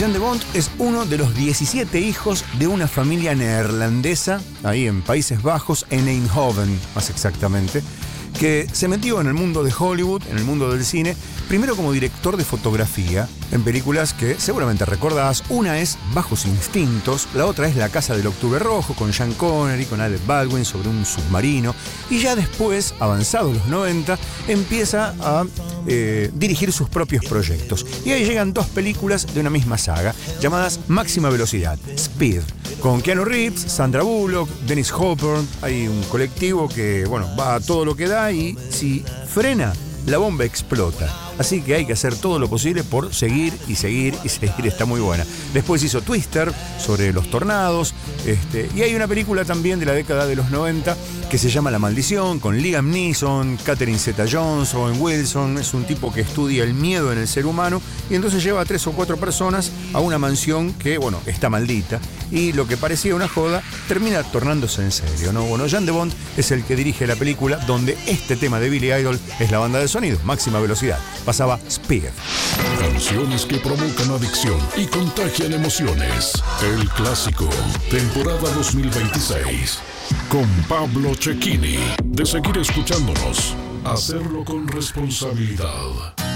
Jan de Bont es uno de los 17 hijos de una familia neerlandesa, ahí en Países Bajos, en Eindhoven, más exactamente, que se metió en el mundo de Hollywood, en el mundo del cine, primero como director de fotografía en películas que seguramente recordás. Una es Bajos Instintos, la otra es La Casa del Octubre Rojo, con Sean Connery, con Alec Baldwin, sobre un submarino. Y ya después, avanzados los 90, empieza a dirigir sus propios proyectos. Y ahí llegan dos películas de una misma saga, llamadas Máxima Velocidad, Speed, con Keanu Reeves, Sandra Bullock, Dennis Hopper. Hay un colectivo que, bueno, va a todo lo que da y si frena, la bomba explota. Así que hay que hacer todo lo posible por seguir y seguir y seguir. Está muy buena. Después hizo Twister, sobre los tornados. Y hay una película también de la década de los 90 que se llama La Maldición, con Liam Neeson, Catherine Zeta-Jones, Owen Wilson. Es un tipo que estudia el miedo en el ser humano y entonces lleva a 3 o 4 personas a una mansión que, bueno, está maldita. Y lo que parecía una joda termina tornándose en serio, ¿no? Bueno, Jan de Bont es el que dirige la película donde este tema de Billy Idol es la banda de sonido, Máxima Velocidad. Pasaba Speed. Canciones que provocan adicción y contagian emociones. El clásico, temporada 2026. Con Pablo Cecchini. De seguir escuchándonos, hacerlo con responsabilidad.